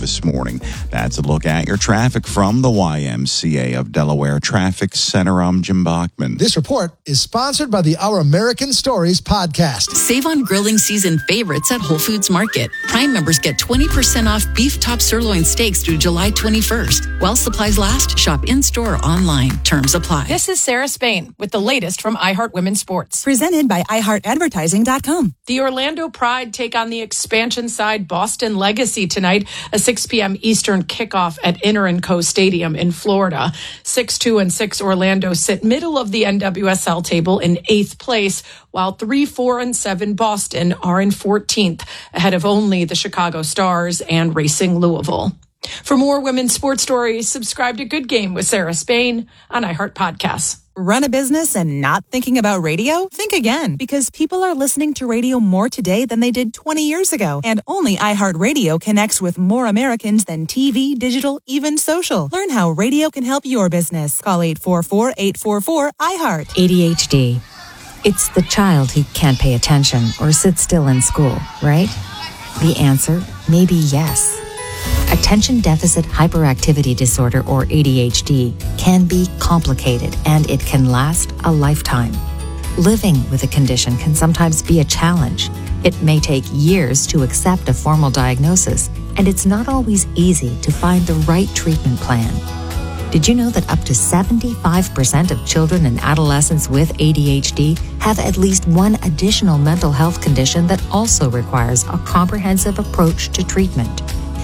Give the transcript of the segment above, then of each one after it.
this morning. That's a look at your traffic from the YMCA of Delaware Traffic Center. I'm Jim Bachman. This report is sponsored by the Our American Stories podcast. Save on grilling season favorites at Whole Foods Market. Prime members get 20% off beef top sirloin steaks through July 21st. While supplies last, shop in-store or online. Terms apply. This is Sarah Spain with the latest from iHeart Women's Sports. Presented by iHeartAdvertising.com. The Orlando Pride take on the expansion side Boston Legacy tonight, a 6 p.m. Eastern kickoff at Inter & Co. Stadium in Florida. 6-2-6 Orlando sit middle of the NWSL table in 8th place, while 3-4-7 Boston are in 14th, ahead of only the Chicago Stars and Racing Louisville. For more women's sports stories, subscribe to Good Game with Sarah Spain on iHeart Podcasts. Run a business and not thinking about radio? Think again, because people are listening to radio more today than they did 20 years ago. And only iHeartRadio connects with more Americans than TV, digital, even social. Learn how radio can help your business. Call 844-844-iHeart. ADHD. It's the child who can't pay attention or sit still in school, right? The answer may be yes. Attention Deficit Hyperactivity Disorder, or ADHD, can be complicated and it can last a lifetime. Living with a condition can sometimes be a challenge. It may take years to accept a formal diagnosis, and it's not always easy to find the right treatment plan. Did you know that up to 75% of children and adolescents with ADHD have at least one additional mental health condition that also requires a comprehensive approach to treatment?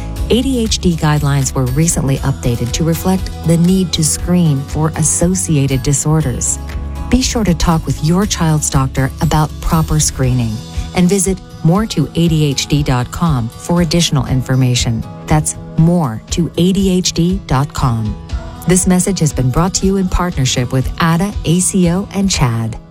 ADHD guidelines were recently updated to reflect the need to screen for associated disorders. Be sure to talk with your child's doctor about proper screening and visit more2adhd.com for additional information. That's more2adhd.com. This message has been brought to you in partnership with ADA, ACO, and CHAD.